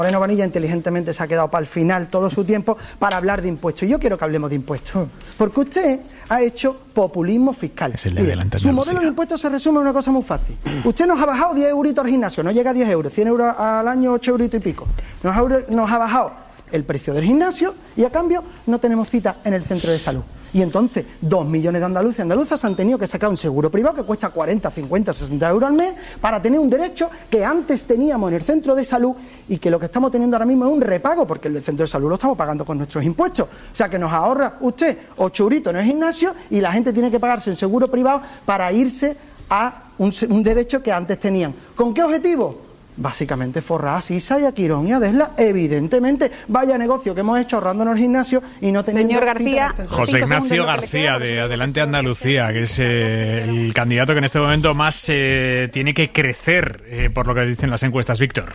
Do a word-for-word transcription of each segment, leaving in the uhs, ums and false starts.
Moreno Bonilla inteligentemente se ha quedado para el final todo su tiempo para hablar de impuestos. Y yo quiero que hablemos de impuestos, porque usted ha hecho populismo fiscal. Mire, su modelo de impuestos se resume en una cosa muy fácil. Usted nos ha bajado diez euritos al gimnasio, no llega a diez euros, cien euros al año, ocho euritos y pico. Nos ha, nos ha bajado el precio del gimnasio y a cambio no tenemos cita en el centro de salud. Y entonces, dos millones de andaluces y andaluzas han tenido que sacar un seguro privado que cuesta cuarenta, cincuenta, sesenta euros al mes para tener un derecho que antes teníamos en el centro de salud y que lo que estamos teniendo ahora mismo es un repago, porque el del centro de salud lo estamos pagando con nuestros impuestos. O sea que nos ahorra usted ocho euritos en el gimnasio y la gente tiene que pagarse un seguro privado para irse a un, un derecho que antes tenían. ¿Con qué objetivo? Básicamente forrar a Sisa y a Quirón y a Desla, evidentemente. Vaya negocio que hemos hecho ahorrándonos el gimnasio y no teniendo... Señor García, José Ignacio García, de Adelante Andalucía, que es eh, el candidato que en este momento más eh, tiene que crecer, eh, por lo que dicen las encuestas. Víctor.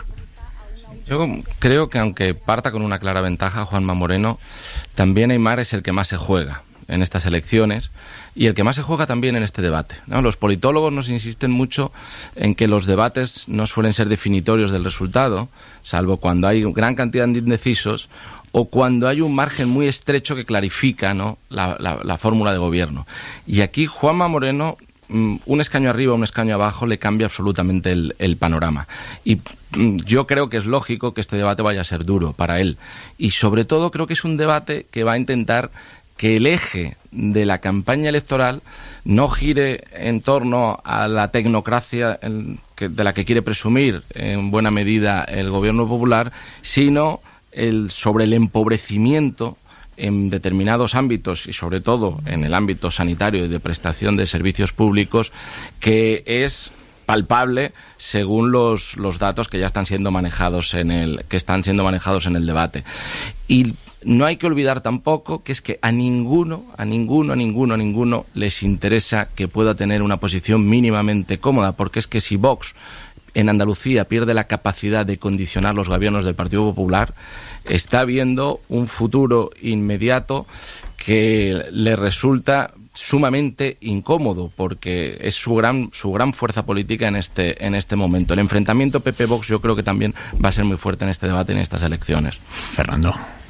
Yo creo que aunque parta con una clara ventaja Juanma Moreno, también Aimar es el que más se juega en estas elecciones y el que más se juega también en este debate, ¿no? Los politólogos nos insisten mucho en que los debates no suelen ser definitorios del resultado, salvo cuando hay gran cantidad de indecisos o cuando hay un margen muy estrecho que clarifica, ¿no?, la, la, la fórmula de gobierno. Y aquí Juanma Moreno, un escaño arriba, un escaño abajo, le cambia absolutamente el, el panorama. Y yo creo que es lógico que este debate vaya a ser duro para él. Y sobre todo creo que es un debate que va a intentar que el eje de la campaña electoral no gire en torno a la tecnocracia de la que quiere presumir en buena medida el gobierno popular, sino el, sobre el empobrecimiento en determinados ámbitos y sobre todo en el ámbito sanitario y de prestación de servicios públicos, que es palpable según los, los datos que ya están siendo manejados en el que están siendo manejados en el debate. Y no hay que olvidar tampoco que es que a ninguno, a ninguno, a ninguno, a ninguno les interesa que pueda tener una posición mínimamente cómoda, porque es que si Vox en Andalucía pierde la capacidad de condicionar los gobiernos del Partido Popular, está viendo un futuro inmediato que le resulta sumamente incómodo, porque es su gran su gran fuerza política en este en este momento. El enfrentamiento P P-Vox yo creo que también va a ser muy fuerte en este debate, en estas elecciones. Fernando.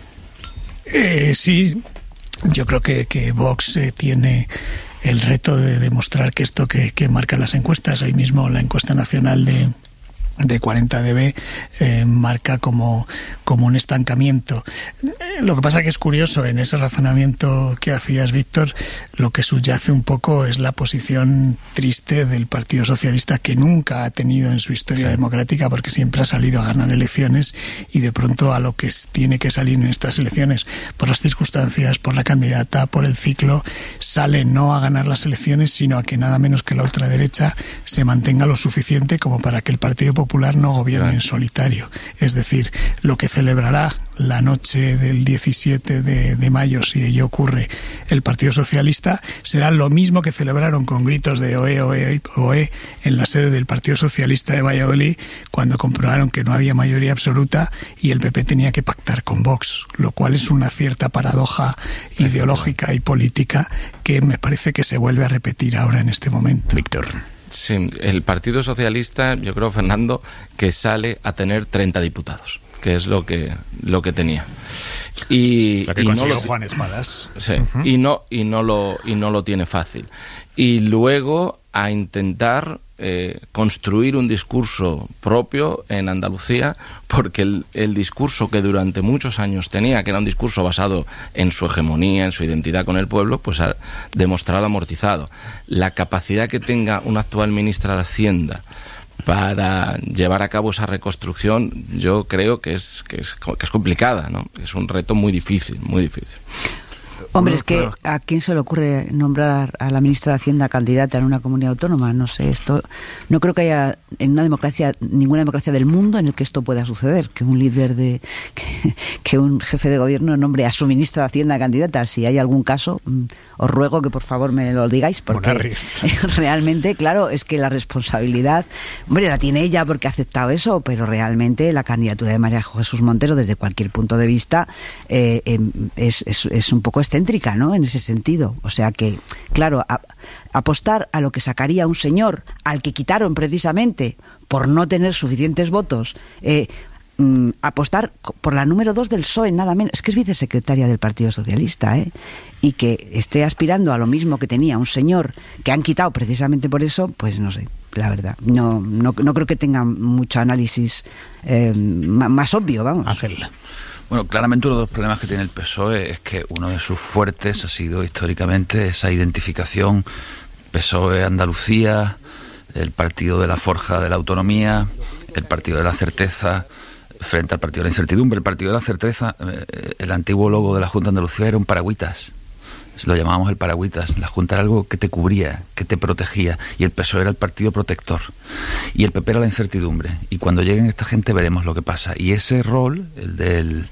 Eh, sí, yo creo que, que Vox eh, tiene el reto de demostrar que esto que, que marcan las encuestas, hoy mismo la encuesta nacional de de cuarenta D B eh, marca como, como un estancamiento. Eh, lo que pasa que es curioso, en ese razonamiento que hacías, Víctor, lo que subyace un poco es la posición triste del Partido Socialista, que nunca ha tenido en su historia sí. democrática, porque siempre ha salido a ganar elecciones, y de pronto a lo que tiene que salir en estas elecciones, por las circunstancias, por la candidata, por el ciclo, sale no a ganar las elecciones, sino a que nada menos que la ultraderecha se mantenga lo suficiente como para que el Partido Popular Popular no gobierna en solitario. Es decir, lo que celebrará la noche del diecisiete de mayo, si ello ocurre, el Partido Socialista, será lo mismo que celebraron con gritos de oe, oe, oe en la sede del Partido Socialista de Valladolid, cuando comprobaron que no había mayoría absoluta y el P P tenía que pactar con Vox, lo cual es una cierta paradoja ideológica y política que me parece que se vuelve a repetir ahora en este momento. Víctor. Sí, el Partido Socialista, yo creo, Fernando, que sale a tener treinta diputados, que es lo que lo que tenía. Y, la que y consiguió no lo, Juan Espadas. Sí, uh-huh. y no y no lo y no lo tiene fácil. Y luego a intentar eh, construir un discurso propio en Andalucía, porque el, el discurso que durante muchos años tenía, que era un discurso basado en su hegemonía, en su identidad con el pueblo, pues ha demostrado amortizado. La capacidad que tenga una actual ministra de Hacienda para llevar a cabo esa reconstrucción, yo creo que es que es, que es complicada, ¿no? Es un reto muy difícil, muy difícil. Hombre, es que ¿a quién se le ocurre nombrar a la ministra de Hacienda candidata en una comunidad autónoma? No sé, esto no creo que haya en una democracia, ninguna democracia del mundo en el que esto pueda suceder, que un líder de que, que un jefe de gobierno nombre a su ministra de Hacienda candidata. Si hay algún caso, os ruego que por favor me lo digáis, porque realmente, claro, es que la responsabilidad, hombre, la tiene ella porque ha aceptado eso, pero realmente la candidatura de María Jesús Montero, desde cualquier punto de vista, eh, eh, es, es, es un poco excéntrica, ¿no? En ese sentido. O sea que, claro, a, apostar a lo que sacaría un señor al que quitaron precisamente por no tener suficientes votos, eh, mm, apostar por la número dos del P S O E, nada menos. Es que es vicesecretaria del Partido Socialista, ¿eh? Y que esté aspirando a lo mismo que tenía un señor que han quitado precisamente por eso, pues no sé, la verdad. No, no, no creo que tenga mucho análisis eh, más obvio, vamos. Ángel. Bueno, claramente uno de los problemas que tiene el P S O E es que uno de sus fuertes ha sido históricamente esa identificación P S O E Andalucía, el partido de la forja de la autonomía, el partido de la certeza frente al partido de la incertidumbre. El partido de la certeza, eh, el antiguo logo de la Junta de Andalucía era un paragüitas. Lo llamábamos el paragüitas. La Junta era algo que te cubría, que te protegía, y el P S O E era el partido protector y el P P era la incertidumbre. Y cuando lleguen esta gente veremos lo que pasa. Y ese rol, el del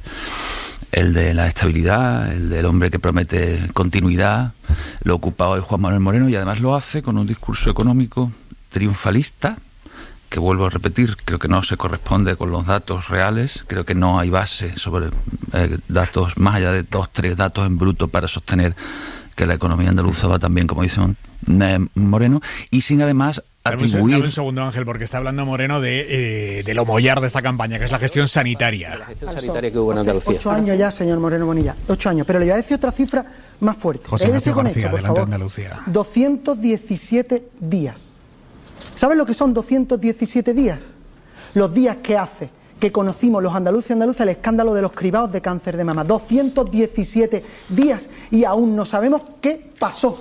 el de la estabilidad, el del hombre que promete continuidad, lo ocupa hoy Juan Manuel Moreno, y además lo hace con un discurso económico triunfalista, que vuelvo a repetir, creo que no se corresponde con los datos reales, creo que no hay base sobre eh, datos, más allá de dos, tres datos en bruto para sostener que la economía andaluza va tan bien como dice eh, Moreno, y sin además atribuir... Dame un segundo, Ángel, porque está hablando Moreno de, eh, de lo mollar de esta campaña, que es la gestión sanitaria. La gestión sanitaria que hubo en Andalucía. Ocho años ya, señor Moreno Bonilla, ocho años, pero le voy a decir otra cifra más fuerte. José Ignacio con García, esto, por adelante, favor. Andalucía. doscientos diecisiete días. ¿Saben lo que son doscientos diecisiete días? Los días que hace que conocimos los andaluces y andaluzas el escándalo de los cribados de cáncer de mama. doscientos diecisiete días y aún no sabemos qué pasó.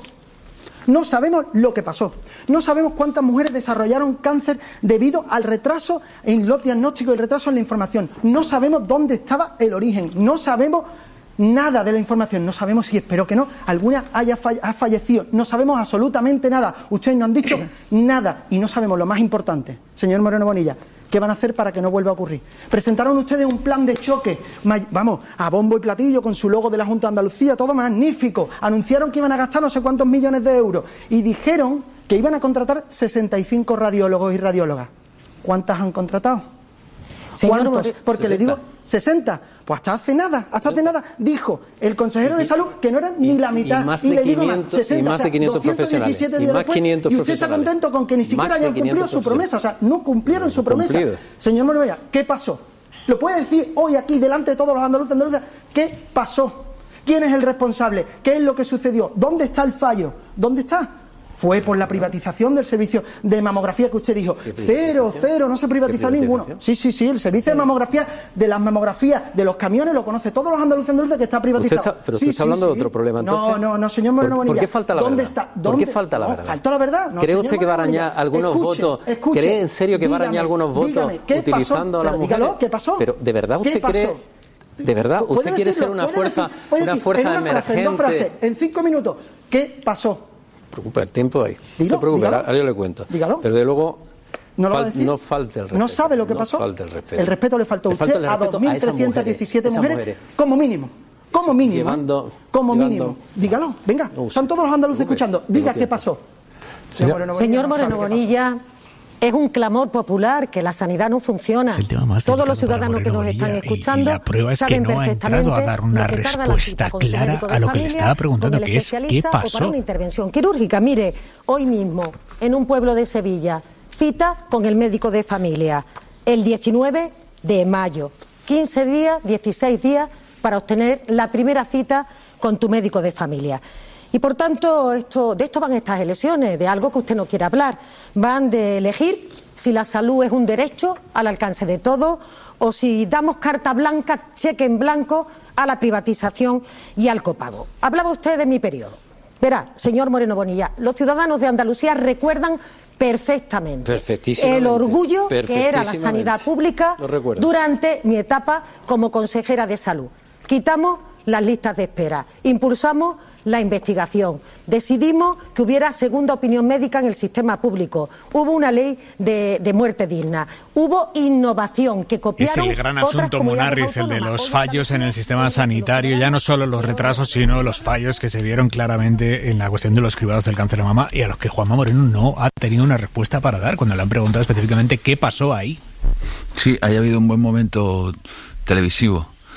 No sabemos lo que pasó. No sabemos cuántas mujeres desarrollaron cáncer debido al retraso en los diagnósticos y el retraso en la información. No sabemos dónde estaba el origen. No sabemos nada de la información. No sabemos si, espero que no, alguna haya fall- ha fallecido. No sabemos absolutamente nada. Ustedes no han dicho nada. Y no sabemos lo más importante, señor Moreno Bonilla, ¿qué van a hacer para que no vuelva a ocurrir? Presentaron ustedes un plan de choque, vamos, a bombo y platillo, con su logo de la Junta de Andalucía, todo magnífico. Anunciaron que iban a gastar no sé cuántos millones de euros y dijeron que iban a contratar sesenta y cinco radiólogos y radiólogas. ¿Cuántas han contratado? Señor ¿Cuántos? Porque le digo, sesenta. Pues hasta hace nada, hasta hace nada dijo el consejero de salud que no eran ni la mitad. Y, y, y le digo quinientos, más, sesenta, y más de quinientos o sea, profesionales. días Y más después, quinientos y usted está profesionales. contento con que ni siquiera hayan cumplido su promesa. O sea, no cumplieron su promesa. Cumplido. Señor Moreno, ¿qué pasó? ¿Lo puede decir hoy aquí delante de todos los andaluces y andaluzas? ¿Qué pasó? ¿Quién es el responsable? ¿Qué es lo que sucedió? ¿Dónde está el fallo? ¿Dónde está? Fue por la privatización del servicio de mamografía que usted dijo. Cero, cero, no se privatizó ninguno. Sí, sí, sí, el servicio de mamografía, de las mamografías, de los camiones, lo conoce todos los andaluces y andaluzas que está privatizado. Usted está, pero sí, usted está sí, hablando sí. de otro problema, entonces. No, no, no, señor Moreno ¿Por, Bonilla. ¿Por qué falta la ¿Dónde verdad? está? ¿Dónde? ¿Por qué falta la no, verdad? ¿Faltó la verdad? No, ¿Cree señor usted que va a Moreno arañar Bonilla. algunos Escuche, votos? escuche, ¿Cree en serio que va a arañar dígame, algunos votos dígame, ¿qué utilizando pasó? a las Pero mujeres? dígalo, ¿qué pasó? Pero ¿de verdad usted ¿Qué pasó? cree? ¿De verdad? ¿Puede ¿Usted quiere decirlo? ser una ¿Puede fuerza, decir? ¿Puede una decir? fuerza en una emergente? Frase, en dos frases, en cinco minutos. ¿Qué pasó? Preocupa el tiempo ahí. Dígalo, no se preocupe, dígalo. ahora yo le cuento. Dígalo. Pero de luego ¿No lo va a fal- decir? no falte el respeto. ¿No sabe lo que no pasó? falte el respeto. El respeto le faltó a Le falta usted el a respeto dos mil a esas trescientos diecisiete esas mujeres, mujeres. como mínimo. Como Sí, mínimo. llevando- ¿eh? Como llevando- mínimo. Dígalo, venga. No, Están todos los andaluces preocupe, escuchando. tengo Diga qué tiempo. pasó. Señor Bonilla Moreno no sabe qué Bonilla, es un clamor popular que la sanidad no funciona. Es el tema más Todos los delicado para ciudadanos que Moreno nos están Bonilla, y- escuchando y la prueba es que saben no ha perfectamente entrado a dar una lo que tarda la respuesta cita con su clara médico de a lo que le familia, estaba preguntando, con el que es, ¿qué especialista, pasó? O para una intervención quirúrgica. Mire, hoy mismo, en un pueblo de Sevilla, cita con el médico de familia, el diecinueve de mayo. quince días, dieciséis días para obtener la primera cita con tu médico de familia. Y por tanto, esto, de esto van estas elecciones, de algo que usted no quiere hablar. Van de elegir si la salud es un derecho al alcance de todos o si damos carta blanca, cheque en blanco a la privatización y al copago. Hablaba usted de mi periodo. Verá, señor Moreno Bonilla, los ciudadanos de Andalucía recuerdan perfectamente Perfectísimamente. el orgullo que era la Perfectísimamente. sanidad pública Lo recuerdo. durante mi etapa como consejera de salud. Quitamos las listas de espera, impulsamos la investigación, decidimos que hubiera segunda opinión médica en el sistema público, hubo una ley de, de muerte digna, hubo innovación que Es copiaron el gran otras asunto, comunidades Munarriz, el de autónomas. los Hoy fallos en el Andalucía sistema es uno de los sanitario, ya no solo los retrasos, sino los fallos que se vieron claramente en la cuestión de los cribados del cáncer de mama y a los que Juanma Moreno no ha tenido una respuesta para dar cuando le han preguntado específicamente qué pasó ahí. Sí, haya habido un buen momento televisivo.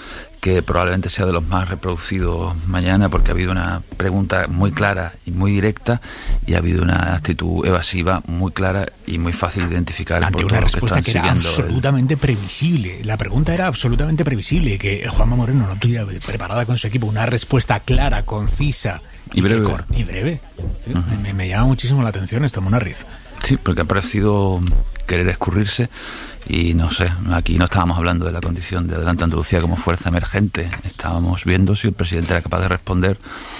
que probablemente sea de los más reproducidos mañana, porque ha habido una pregunta muy clara y muy directa, y ha habido una actitud evasiva muy clara y muy fácil de identificar. Ante por una todos los respuesta que, que era siguiendo absolutamente el... previsible. La pregunta era absolutamente previsible, que Juanma Moreno no tuviera preparada con su equipo una respuesta clara, concisa y breve. Y breve. Uh-huh. me, me llama muchísimo la atención esto, Munarriz. Sí, porque ha parecido querer escurrirse y no sé, aquí no estábamos hablando de la condición de Adelante Andalucía como fuerza emergente, estábamos viendo si el presidente era capaz de responder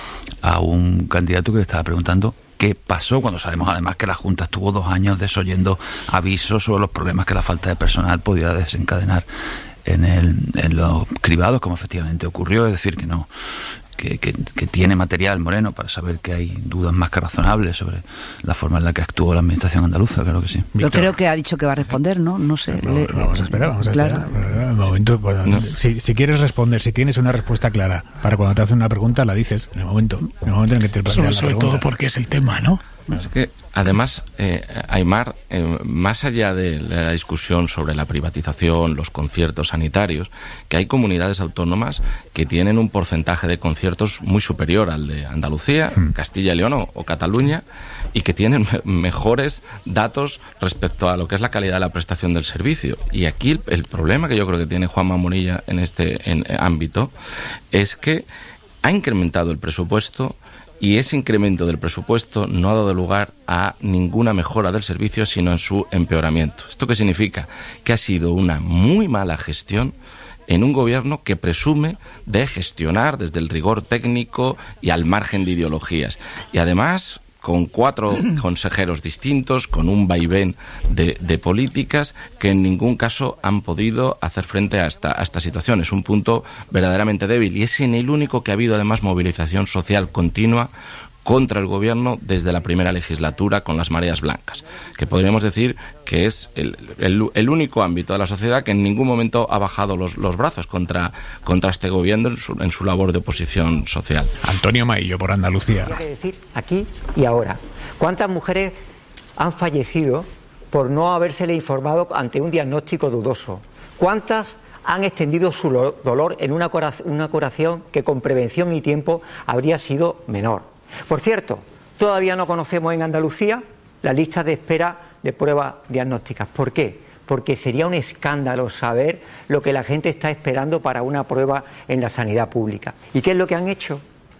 a un candidato que le estaba preguntando qué pasó, cuando sabemos además que la Junta estuvo dos años desoyendo avisos sobre los problemas que la falta de personal podía desencadenar en, el, en los cribados, como efectivamente ocurrió. Es decir, que no que, que, que tiene material Moreno para saber que hay dudas más que razonables sobre la forma en la que actuó la administración andaluza, claro que sí. Yo creo que ha dicho que va a responder, ¿no? No sé. No, le, vamos a esperar, vamos a claro. esperar. Un momento, pues, no. si, si quieres responder, si tienes una respuesta clara, para cuando te hacen una pregunta la dices en el momento, en el momento en que te plantean sobre, la pregunta. Sobre todo porque es el tema, ¿no? Es que, además, eh, Aimar, eh, más allá de la discusión sobre la privatización, los conciertos sanitarios, que hay comunidades autónomas que tienen un porcentaje de conciertos muy superior al de Andalucía, hmm. Castilla y León o, o Cataluña, y que tienen me- mejores datos respecto a lo que es la calidad de la prestación del servicio. Y aquí el, el problema que yo creo que tiene Juanma Morilla en este en, en ámbito es que ha incrementado el presupuesto, y ese incremento del presupuesto no ha dado lugar a ninguna mejora del servicio, sino en su empeoramiento. ¿Esto qué significa? Que ha sido una muy mala gestión en un gobierno que presume de gestionar desde el rigor técnico y al margen de ideologías. Y además, con cuatro consejeros distintos, con un vaivén de, de políticas que en ningún caso han podido hacer frente a esta, a esta situación. Es un punto verdaderamente débil y es en el único que ha habido además movilización social continua contra el gobierno desde la primera legislatura con las mareas blancas, que podríamos decir que es el, el, el único ámbito de la sociedad que en ningún momento ha bajado los, los brazos contra, contra este gobierno en su, en su labor de oposición social. Antonio Maillo, por Andalucía. Hay que decir aquí y ahora, ¿cuántas mujeres han fallecido por no habérsele informado ante un diagnóstico dudoso? ¿Cuántas han extendido su dolor en una, una curación que con prevención y tiempo habría sido menor? Por cierto, todavía no conocemos en Andalucía la lista de espera de pruebas diagnósticas. ¿Por qué? Porque sería un escándalo saber lo que la gente está esperando para una prueba en la sanidad pública. ¿Y qué es lo que han hecho?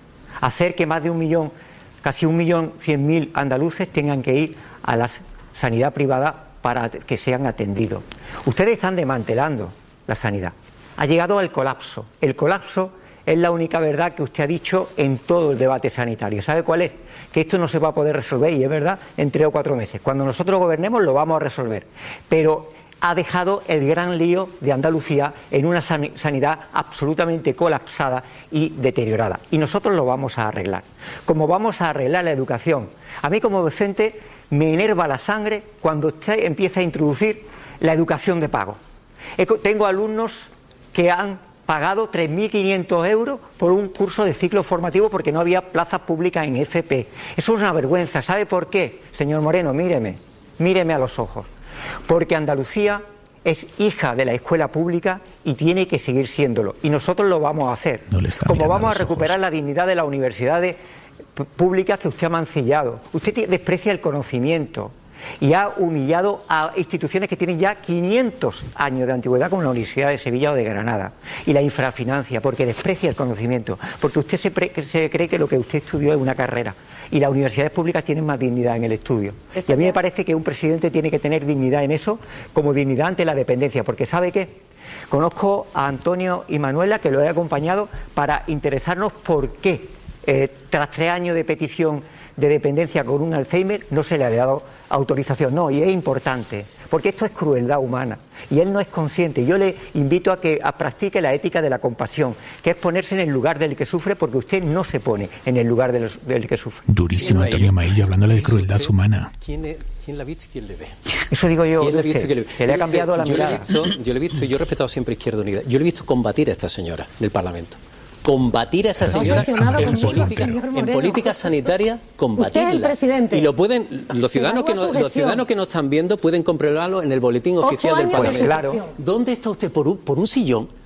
Hacer que más de un millón, casi un millón cien mil andaluces tengan que ir a la sanidad privada para que sean atendidos. Ustedes están desmantelando la sanidad. Ha llegado al colapso. El colapso es la única verdad que usted ha dicho en todo el debate sanitario. ¿Sabe cuál es? Que esto no se va a poder resolver, y es verdad, en tres o cuatro meses. Cuando nosotros gobernemos lo vamos a resolver. Pero ha dejado el gran lío de Andalucía en una san- sanidad absolutamente colapsada y deteriorada. Y nosotros lo vamos a arreglar. Como vamos a arreglar la educación. A mí como docente me enerva la sangre cuando usted empieza a introducir la educación de pago. Tengo alumnos que han pagado tres mil quinientos euros por un curso de ciclo formativo porque no había plazas públicas en F P. Eso es una vergüenza. ¿Sabe por qué? Señor Moreno, míreme, míreme a los ojos. Porque Andalucía es hija de la escuela pública y tiene que seguir siéndolo. Y nosotros lo vamos a hacer. No Como vamos a, a recuperar la dignidad de las universidades públicas que usted ha mancillado. Usted desprecia el conocimiento y ha humillado a instituciones que tienen ya quinientos años de antigüedad, como la Universidad de Sevilla o de Granada, y la infrafinancia, porque desprecia el conocimiento, porque usted se, pre- se cree que lo que usted estudió es una carrera, y las universidades públicas tienen más dignidad en el estudio. Y a mí me parece que un presidente tiene que tener dignidad en eso, como dignidad ante la dependencia, porque ¿sabe qué? Conozco a Antonio y Manuela, que lo he acompañado para interesarnos por qué, eh, tras tres años de petición de dependencia con un Alzheimer, no se le ha dado autorización. No, y es importante, porque esto es crueldad humana y él no es consciente. Yo le invito a que a practique la ética de la compasión, que es ponerse en el lugar del que sufre, porque usted no se pone en el lugar del, del que sufre. Durísimo, Antonio Maillo, hablándole de crueldad humana. ¿Quién, es, ¿Quién la ha visto y quién le ve? Eso digo yo, ¿Quién le ha usted, visto y quién le ve? que le ha cambiado la yo mirada. Le he visto, yo le he visto, yo he respetado siempre Izquierda Unida. Yo le he visto combatir a esta señora del Parlamento. Combatir a esta señora en política, en política sanitaria, combatirla. Usted es el presidente. Y lo pueden, los ciudadanos que no, los ciudadanos que nos están viendo pueden comprobarlo en el boletín oficial del Parlamento. Claro. ¿Dónde está usted por un, por un sillón?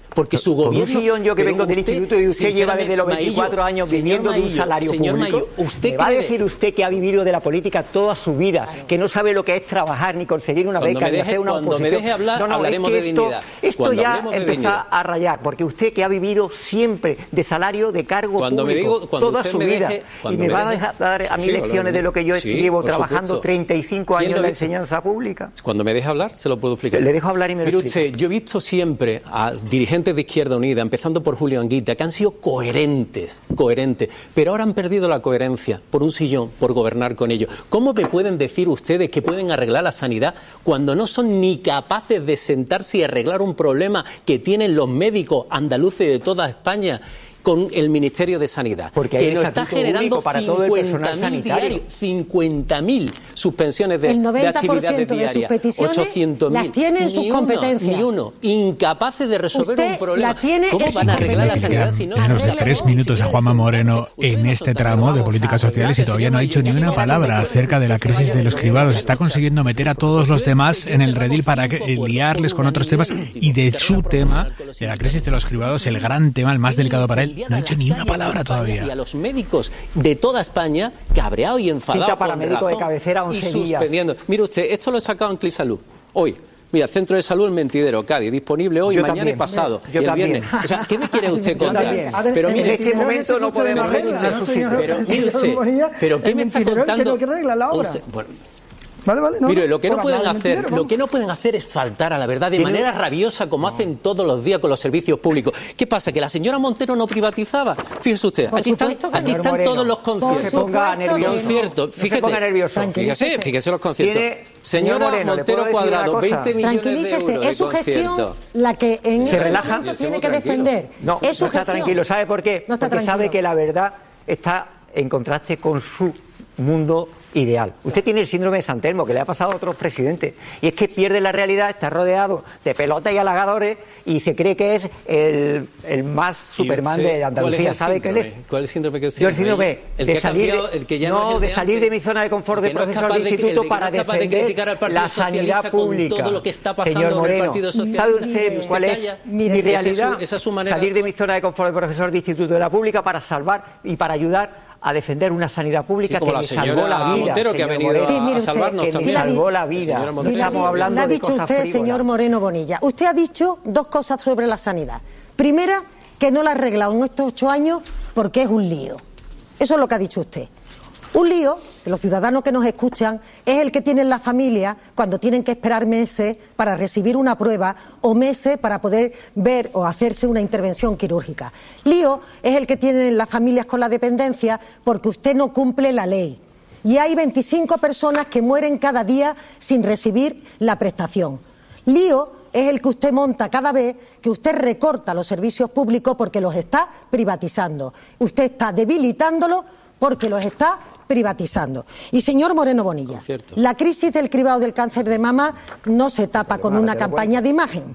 Porque su gobierno... Por un sillón, yo que vengo del instituto y usted lleva desde los veinticuatro años viviendo de un salario público, Maillo, ¿usted ¿me va a decir usted que ha vivido de la política toda su vida, que no sabe lo que es trabajar, ni conseguir una cuando beca, deje, ni hacer una cuando oposición? Me deje hablar, no, no, hablaremos es que de esto, dignidad. Esto Cuando ya empieza a rayar, porque usted que ha vivido siempre de salario, de cargo cuando público, me digo, cuando toda su me vida, deje, y me, me va deje, a dar a mí sí, lecciones de lo que yo sí, llevo trabajando supuesto. treinta y cinco años en la enseñanza pública. Cuando me deje hablar, se lo puedo explicar. Le dejo hablar y me lo Mire explica. usted, yo he visto siempre a dirigentes de Izquierda Unida, empezando por Julio Anguita, que han sido coherentes, coherentes, pero ahora han perdido la coherencia por un sillón, por gobernar con ellos. ¿Cómo me pueden decir ustedes que pueden arreglar la sanidad cuando no son ni capaces de sentarse y arreglar un problema que tienen los médicos andaluces de toda España con el Ministerio de Sanidad? Porque que nos está generando para todo el personal sanitario. cincuenta mil suspensiones de, de actividades diarias. De sus peticiones ochocientos mil. Las tiene en sus competencias. Ni uno. Incapaces de resolver Usted un problema. La tiene ¿Cómo van a arreglar la sanidad si no? Menos de tres minutos a Juanma Moreno en este tramo de políticas sociales y todavía no ha dicho ni una palabra acerca de la crisis de los cribados. Está consiguiendo meter a todos los demás en el redil para liarles con otros temas, y de su tema, de la crisis de los cribados, el gran tema, el más delicado para él, no ha hecho ni una palabra todavía. Y a los médicos de toda España, cabreado y enfadado para con médico razón, de cabecera y once suspendiendo. días. Mire usted, esto lo he sacado en Clisalud hoy. Mira, Centro de Salud El Mentidero, Cádiz, disponible hoy, yo mañana también. y pasado. Yo y el también. viernes. O sea, ¿qué me quiere usted contar? Pero mire, en este momento no podemos regla, no, Pero mire usted, ¿pero qué me está contando? Que no regla la obra. Usted, bueno, Vale, vale, no, Mire, lo que no por pueden hablar de hacer, mentira, lo que no pueden hacer es faltar a la verdad de manera rabiosa, como hacen todos los días con los servicios públicos. ¿Qué pasa? ¿Que la señora Montero no privatizaba? Fíjese usted, aquí están, aquí están Moreno, todos los conciertos. Se ponga nervioso. Conciertos, fíjate. No se ponga nervioso. Fíjese, fíjese los conciertos. Tiene, señora Moreno, Montero Cuadrado, veinte millones de euros es su de gestión concierto. la que en ¿Se este relaja? momento tiene que defender. No, es su no está gestión. tranquilo. ¿Sabe por qué? No está Porque tranquilo. sabe que la verdad está en contraste con su mundo ideal. Usted tiene el síndrome de San Telmo, que le ha pasado a otros presidentes, y es que pierde la realidad, está rodeado de pelotas y halagadores y se cree que es el, el más Superman Sí, de Andalucía. ¿cuál es el ¿Sabe qué él es? síndrome? ¿Cuál es el síndrome que usted Yo el síndrome el de que salir cambió, de, el que ya no, no, es de de salir antes, de mi zona de confort de el que no es profesor capaz de de- instituto el que para no es capaz de defender criticar al Partido la sanidad Socialista con pública. todo lo que está pasando Señor en el Moreno, Partido Socialista. ¿sabe usted Usted cuál es calla. mi Esa es su- realidad? esa es su manera Salir de de mi zona de confort de profesor de instituto de la pública para salvar y para ayudar a defender una sanidad pública Sí, como que la me señora salvó la vida. Montero, que ha señor venido Moreno. a- Sí, mire a usted, salvarnos que también. me salvó la vida. Señora No Montero. estamos hablando Le ha de dicho cosas usted, frívolas. señor Moreno Bonilla. Usted ha dicho dos cosas sobre la sanidad. Primera, que no la ha arreglado en estos ocho años porque es un lío. Eso es lo que ha dicho usted. Un lío, que los ciudadanos que nos escuchan, es el que tienen las familias cuando tienen que esperar meses para recibir una prueba o meses para poder ver o hacerse una intervención quirúrgica. Lío es el que tienen las familias con la dependencia porque usted no cumple la ley. Y hay veinticinco personas que mueren cada día sin recibir la prestación. Lío es el que usted monta cada vez que usted recorta los servicios públicos porque los está privatizando. Usted está debilitándolos porque los está privatizando. Y señor Moreno Bonilla, la crisis del cribado del cáncer de mama no se tapa con una campaña de imagen.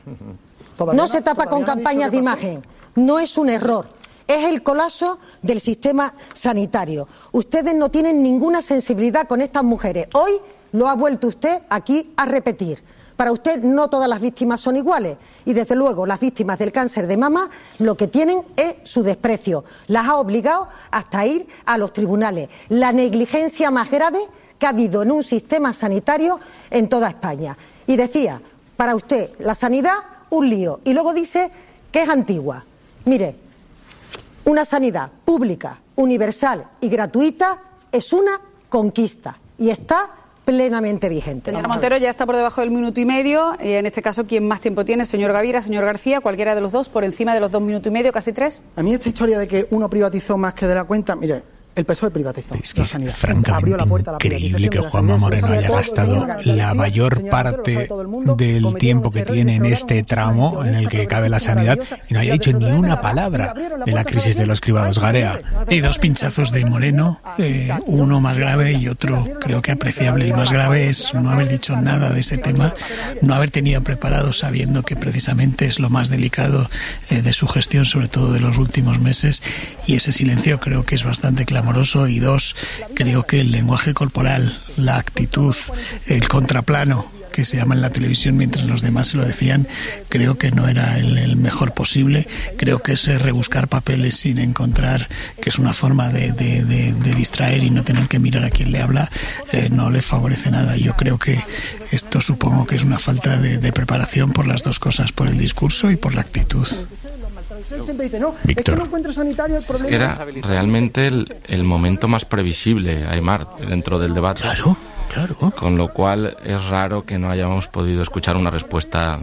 No se tapa con campañas de imagen. No es un error. Es el colapso del sistema sanitario. Ustedes no tienen ninguna sensibilidad con estas mujeres. Hoy lo ha vuelto usted aquí a repetir. Para usted no todas las víctimas son iguales y desde luego las víctimas del cáncer de mama lo que tienen es su desprecio. Las ha obligado hasta ir a los tribunales. La negligencia más grave que ha habido en un sistema sanitario en toda España. Y decía, para usted la sanidad un lío y luego dice que es antigua. Mire, una sanidad pública, universal y gratuita es una conquista y está plenamente vigente. Señora Montero, ya está por debajo del minuto y medio, y en este caso, ¿quién más tiempo tiene? Señor Gavira, señor García, cualquiera de los dos, por encima de los dos minutos y medio, casi tres. A mí esta historia de que uno privatizó más que de la cuenta, mire, el P S O E privatizó es que la es sanidad. francamente Abrió la puerta a la increíble que privatización de la Juanma sanidad. Moreno Sobre haya todo, gastado señora García, la mayor señora parte Montero, lo sabe todo el mundo, del cometieron tiempo un que error y tiene se en robaron este muchos tramo años en el que cabe la sanidad y no haya dicho ni una palabra de la crisis de los cribados. Garea. Hay dos pinchazos de Moreno, eh, uno más grave y otro creo que apreciable. El más grave es no haber dicho nada de ese tema, no haber tenido preparado sabiendo que precisamente es lo más delicado eh, de su gestión, sobre todo de los últimos meses, y ese silencio creo que es bastante clamoroso. Y dos, creo que el lenguaje corporal, la actitud, el contraplano que se llama en la televisión mientras los demás se lo decían, creo que no era el, el mejor posible. Creo que ese rebuscar papeles sin encontrar, que es una forma de, de, de, de distraer y no tener que mirar a quién le habla, eh, no le favorece nada. Yo creo que esto supongo que es una falta de, de preparación por las dos cosas, por el discurso y por la actitud. Siempre dice, no, es que no encuentro sanitario el problema. Es que era realmente el, el momento más previsible, Aymar, dentro del debate. Claro, claro. Con lo cual es raro que no hayamos podido escuchar una respuesta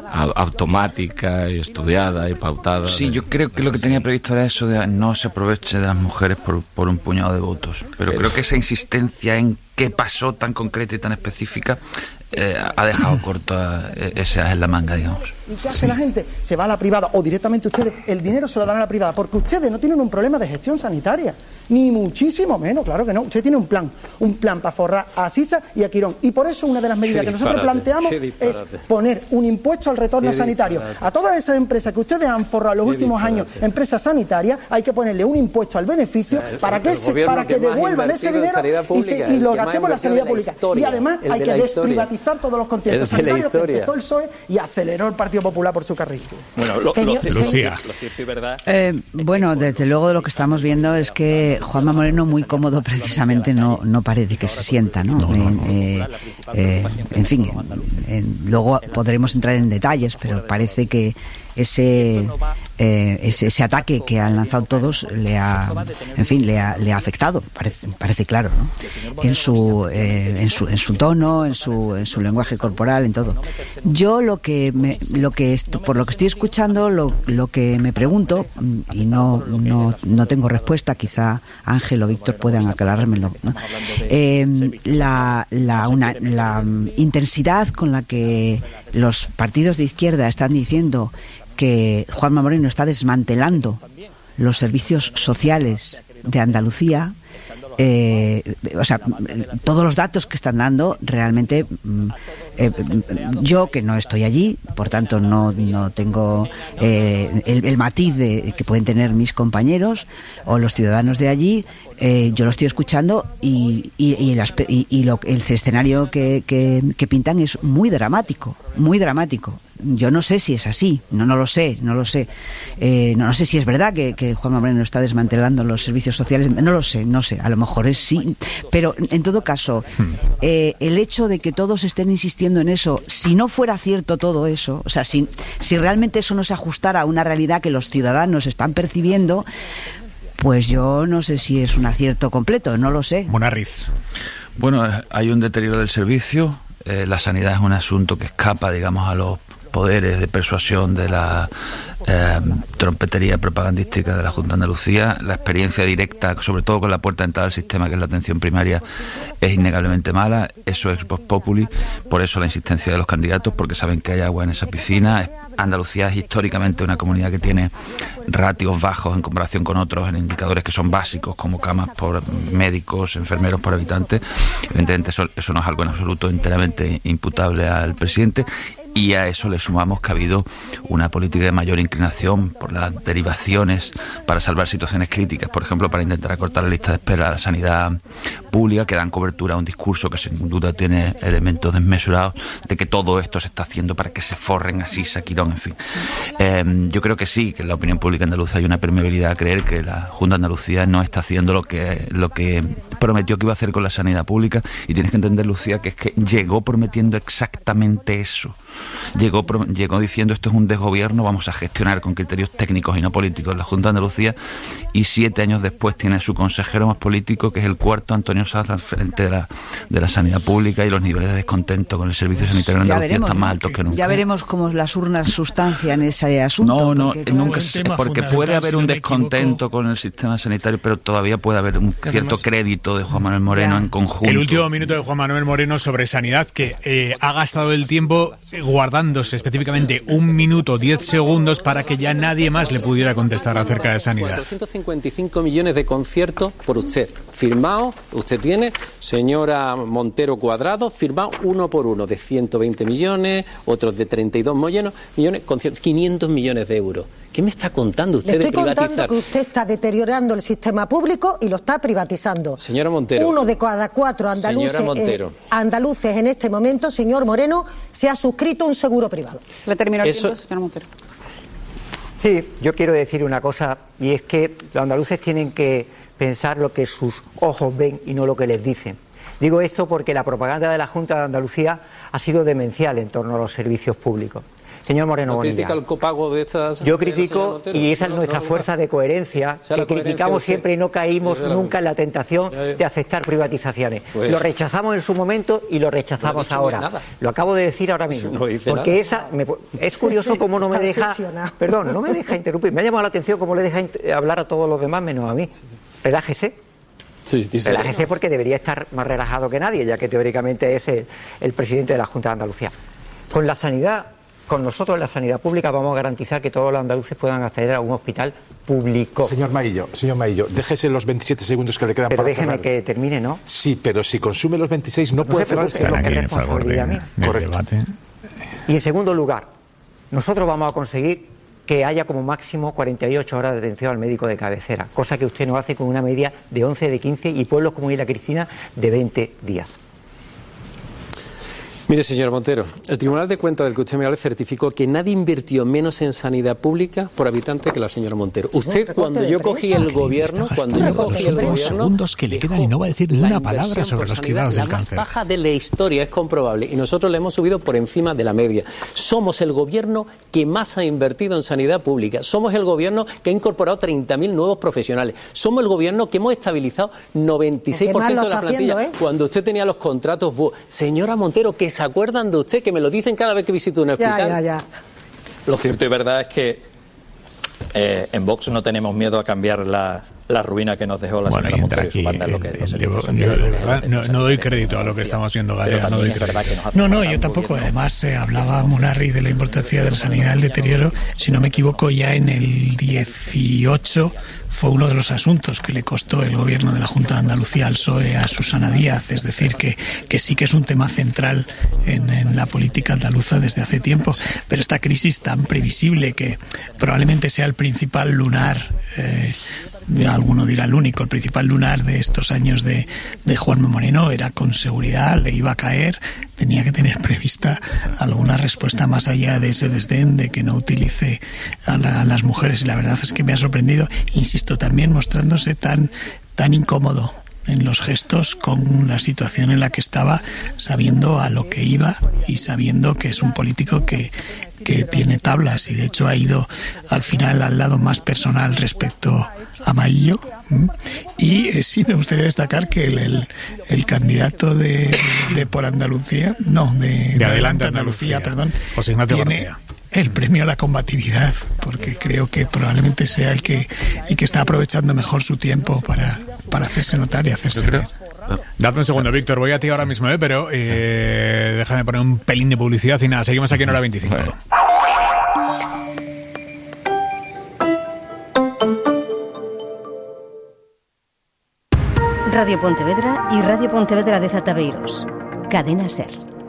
automática y estudiada y pautada. Sí, de... yo creo que lo que tenía previsto era eso de no se aproveche de las mujeres por, por un puñado de votos. Pero creo que esa insistencia en qué pasó tan concreta y tan específica eh, ha dejado corta ese as en la manga, digamos. ¿Y qué hace la gente? Se va a la privada o directamente ustedes, el dinero se lo dan a la privada, porque ustedes no tienen un problema de gestión sanitaria, ni muchísimo menos, claro que no. Usted tiene un plan, un plan para forrar a Sisa y a Quirón. Y por eso una de las medidas que nosotros planteamos es poner un impuesto al retorno sanitario. A todas esas empresas que ustedes han forrado en los últimos años, empresas sanitarias, hay que ponerle un impuesto al beneficio para que, se, para que devuelvan ese dinero y, se, y lo gastemos en la sanidad pública. Y además hay que desprivatizar todos los conciertos sanitarios que empezó el P S O E y aceleró el Partido Popular por su carril. Bueno, lo, Señor, lo, Lucía. Lo cierto y verdad. Eh, bueno, desde luego lo que estamos viendo es que Juanma Moreno muy cómodo precisamente no, no parece que se sienta, ¿no? no, no, no. Eh, eh, en fin, eh, eh, luego podremos entrar en detalles, pero parece que ese, eh, ese ese ataque que han lanzado todos le ha, en fin, le ha, le ha afectado, parece, parece claro, ¿no? En su, eh, en su en su tono, en su en su lenguaje corporal, en todo. Yo lo que me, lo que esto, por lo que estoy escuchando, lo, lo que me pregunto, y no no no tengo respuesta, quizá Ángel o Víctor puedan aclarármelo, ¿no? Eh, la la una la intensidad con la que los partidos de izquierda están diciendo que Juanma Moreno está desmantelando los servicios sociales de Andalucía, eh, o sea, todos los datos que están dando realmente, eh, yo que no estoy allí, por tanto no, no tengo eh, el, el matiz de, que pueden tener mis compañeros o los ciudadanos de allí. Eh, yo lo estoy escuchando y, y, y, el, y, y lo, el escenario que, que, que pintan es muy dramático, muy dramático. Yo no sé si es así, no, no lo sé, no lo sé. Eh, no, no sé si es verdad que, que Juanma Moreno está desmantelando los servicios sociales, no lo sé, no sé, a lo mejor es sí. Pero en todo caso, eh, el hecho de que todos estén insistiendo en eso, si no fuera cierto todo eso, o sea, si, si realmente eso no se ajustara a una realidad que los ciudadanos están percibiendo, pues yo no sé si es un acierto completo, no lo sé. Monarriz. Bueno, hay un deterioro del servicio. Eh, la sanidad es un asunto que escapa, digamos, a los poderes de persuasión de la eh, trompetería propagandística de la Junta de Andalucía. La experiencia directa, sobre todo con la puerta de entrada del sistema, que es la atención primaria, es innegablemente mala. Eso es post populi, por eso la insistencia de los candidatos, porque saben que hay agua en esa piscina. Andalucía es históricamente una comunidad que tiene ratios bajos en comparación con otros en indicadores que son básicos, como camas por médicos, enfermeros por habitantes. Evidentemente eso, eso no es algo en absoluto enteramente imputable al presidente, y a eso le sumamos que ha habido una política de mayor inclinación por las derivaciones para salvar situaciones críticas, por ejemplo, para intentar acortar la lista de espera a la sanidad pública, que dan cobertura a un discurso que sin duda tiene elementos desmesurados de que todo esto se está haciendo para que se forren así Saquirón, en fin. Eh, yo creo que sí, que en la opinión pública andaluza hay una permeabilidad a creer que la Junta de Andalucía no está haciendo lo que, lo que prometió que iba a hacer con la sanidad pública, y tienes que entender, Lucía, que es que llegó prometiendo exactamente eso. Llegó, llegó diciendo esto es un desgobierno, vamos a gestionar con criterios técnicos y no políticos la Junta de Andalucía, y siete años después tiene su consejero más político, que es el cuarto, Antonio Sanz, al frente de la, de la sanidad pública, y los niveles de descontento con el servicio sanitario en Andalucía veremos, están más altos que nunca. Ya veremos cómo las urnas sustancian ese asunto. No, no, porque, nunca, porque puede haber un descontento con el sistema sanitario, pero todavía puede haber un cierto crédito de Juan Manuel Moreno ya. en conjunto. El último minuto de Juan Manuel Moreno sobre sanidad, que eh, ha gastado el tiempo guardándose específicamente un minuto diez segundos para que ya nadie más le pudiera contestar acerca de sanidad. cuatrocientos cincuenta y cinco millones de conciertos por usted, firmado, usted tiene, señora Montero Cuadrado, firmado uno por uno, de ciento veinte millones, otros de treinta y dos millones, millones conciertos, quinientos millones de euros. ¿Qué me está contando usted Le estoy de privatizar? contando que usted está deteriorando el sistema público y lo está privatizando. Señora Montero. Uno de cada cuatro andaluces, Señora Montero. eh, andaluces en este momento, señor Moreno, se ha suscrito a un seguro privado. Se le terminó el Eso- tiempo, señora Montero. Sí, yo quiero decir una cosa, y es que los andaluces tienen que pensar lo que sus ojos ven y no lo que les dicen. Digo esto porque la propaganda de la Junta de Andalucía ha sido demencial en torno a los servicios públicos. Señor Moreno ¿No Bonilla, critica el copago de estas? yo de la señora critico, Montero? y esa es No, nuestra no, fuerza de coherencia, Esa es la que coherencia criticamos de usted. siempre y no caímos Desde la- nunca en la tentación Ya, ya. de aceptar privatizaciones. Pues- Lo rechazamos en su momento y lo No ha rechazamos dicho ahora. nada. Lo acabo de decir ahora mismo. No dice porque nada. esa me- es curioso cómo no me Está deja, obsesionado. perdón, no me deja interrumpir. Me ha llamado la atención cómo le deja int- hablar a todos los demás menos a mí. Relájese. Sí, sí, sí. Relájese porque debería estar más relajado que nadie, ya que teóricamente es el, el presidente de la Junta de Andalucía. Con la sanidad, con nosotros en la sanidad pública vamos a garantizar que todos los andaluces puedan acceder a un hospital público. Señor Maillo, señor Maillo, déjese los veintisiete segundos que le quedan Pero para déjeme cerrar. que termine, ¿no? Sí, pero si consume los veintiséis no, No puede se cerrar preocupe, este lo que bloque. es responsabilidad mía. Correcto. Y en segundo lugar, nosotros vamos a conseguir que haya como máximo cuarenta y ocho horas de atención al médico de cabecera, cosa que usted no hace con una media de once, de quince y pueblos como Isla Cristina de veinte días. Mire, señor Montero, el Tribunal de Cuentas del que usted me habla certificó que nadie invirtió menos en sanidad pública por habitante que la señora Montero. Usted, cuando yo cogí el gobierno, cuando yo cogí el gobierno, segundos que le quedan y no va a decir ni la una palabra inversión sobre por los sanidad, cribados del la más cáncer. baja de la historia, es comprobable, y nosotros le hemos subido por encima de la media. Somos el gobierno que más ha invertido en sanidad pública. Somos el gobierno que ha incorporado treinta mil nuevos profesionales. Somos el gobierno que hemos estabilizado noventa y seis por ciento de la está plantilla. haciendo, ¿eh? Cuando usted tenía los contratos, bu- señora Montero, que se acuerdan de usted, que me lo dicen cada vez que visito un Ya, hospital. ya, ya. Lo cierto y verdad es que eh, en Vox no tenemos miedo a cambiar la, la ruina que nos dejó la Bueno, señora y entra Montero y su aquí, banda en lo que el- los el- servicios yo- yo, de sociales. verdad, no, no doy crédito a lo que estamos viendo, Pero Garea, no también doy es verdad crédito. que nos hace No, no, falta yo un tampoco. gobierno. Además, se hablaba Munarri de la importancia de la sanidad, el deterioro. Si no me equivoco, ya en el dieciocho fue uno de los asuntos que le costó el gobierno de la Junta de Andalucía al P S O E a Susana Díaz. Es decir, que, que sí que es un tema central en, en la política andaluza desde hace tiempo. Pero esta crisis tan previsible que probablemente sea el principal lunar, eh, alguno dirá el único, el principal lunar de estos años de, de Juanma Moreno, era con seguridad, le iba a caer, tenía que tener prevista alguna respuesta más allá de ese desdén de que no utilice a, la- a las mujeres. Y la verdad es que me ha sorprendido, insisto, también mostrándose tan, tan incómodo en los gestos con la situación en la que estaba, sabiendo a lo que iba y sabiendo que es un político que, que tiene tablas y de hecho ha ido al final al lado más personal respecto a Maillo. ¿m? Y eh, sí me gustaría destacar que el, el, el candidato de, de por Andalucía, no, de, de Adelante Andalucía, Andalucía, perdón, José Ignacio tiene García. el premio a la combatividad, porque creo que probablemente sea el que, el que está aprovechando mejor su tiempo para, para hacerse notar y hacerse ver. Dame un segundo, Víctor, voy a ti ahora mismo, ¿eh? pero eh, déjame poner un pelín de publicidad y nada, seguimos aquí en hora veinticinco. Radio Pontevedra y Radio Pontevedra de Zataveiros. Cadena SER.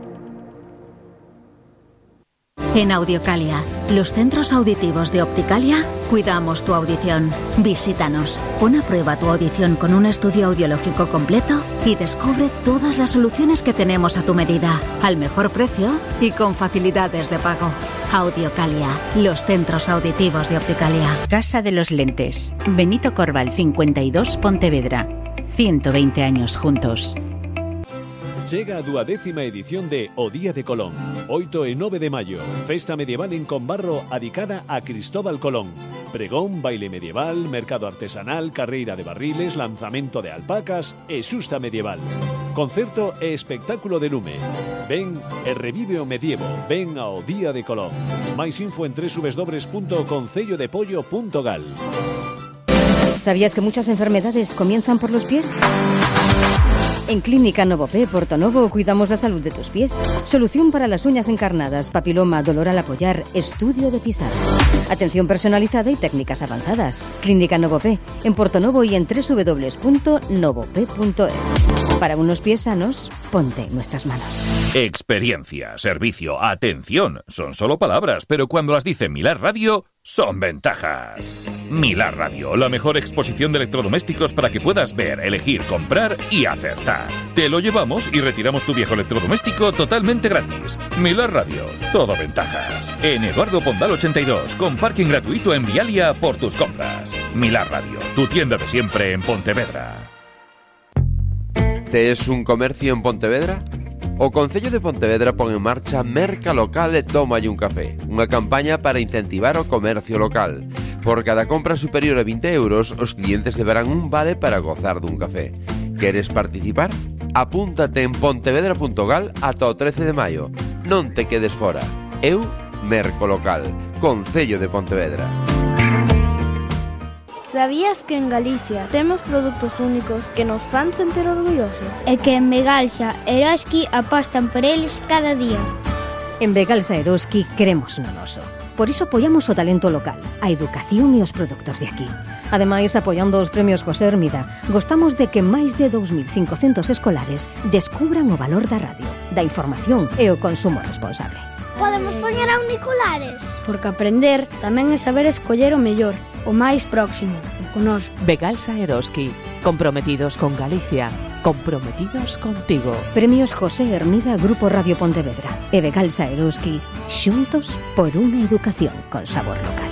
En Audiocalia, los centros auditivos de Opticalia, cuidamos tu audición. Visítanos, pon a prueba tu audición con un estudio audiológico completo y descubre todas las soluciones que tenemos a tu medida, al mejor precio y con facilidades de pago. Audiocalia, los centros auditivos de Opticalia. Casa de los Lentes. Benito Corval cincuenta y dos, Pontevedra. ciento veinte años juntos. Chega a duodécima edición de O Día de Colón. oito e nove de maio. Festa medieval en Conbarro adicada a Cristóbal Colón. Pregón, baile medieval, mercado artesanal, carreira de barriles, lanzamento de alpacas e xusta medieval. Concerto e espectáculo de lume. Ven e revive o medievo. Ven ao Día de Colón. Máis info en doble u doble u doble u punto concello de pollo punto gal. ¿Sabías que muchas enfermedades comienzan por los pies? En Clínica Novopé Portonovo cuidamos la salud de tus pies. Solución para las uñas encarnadas, papiloma, dolor al apoyar, estudio de pisada. Atención personalizada y técnicas avanzadas. Clínica Novopé en Portonovo y en doble u doble u doble u punto novopé punto es. Para unos pies sanos, ponte en nuestras manos. Experiencia, servicio, atención, son solo palabras, pero cuando las dice Milar Radio, son ventajas. Milar Radio, la mejor exposición de electrodomésticos para que puedas ver, elegir, comprar y acertar. Te lo llevamos y retiramos tu viejo electrodoméstico totalmente gratis. Milar Radio, todo ventajas. En Eduardo Pondal ochenta y dos, con parking gratuito en Vialia por tus compras. Milar Radio, tu tienda de siempre en Pontevedra. Tes un comercio en Pontevedra? O Concello de Pontevedra pon en marcha Merca Local e Tómalle un café, unha campaña para incentivar o comercio local. Por cada compra superior a vinte euros, os clientes deberán un vale para gozar dun café. Queres participar? Apúntate en pontevedra punto gal ata o trece de maio. Non te quedes fora. Eu, Merco Local, Concello de Pontevedra. Sabías que en Galicia temos produtos únicos que nos fan sentir orgullosos? E que en Begalsa Eroski apostan por eles cada día. En Begalsa Eroski queremos no noso. Por iso apoiamos o talento local, a educación e os produtos de aquí. Ademais, apoiando os premios José Hermida, gostamos de que máis de dous mil cincocentos escolares descubran o valor da radio, da información e o consumo responsable. Podemos poñer auriculares? Porque aprender tamén é saber escoller o mellor, o máis próximo, o conosco. Begalsa Eroski, comprometidos con Galicia, comprometidos contigo. Premios José Hermida Grupo Radio Pontevedra e Begalsa Eroski, xuntos por unha educación con sabor local.